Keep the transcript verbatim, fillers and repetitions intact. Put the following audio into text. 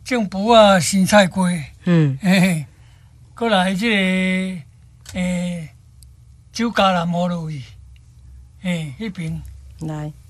种卜啊、生菜瓜， 嗯， 嘿，过来即、这个诶酒家南无落去，嘿，迄边来，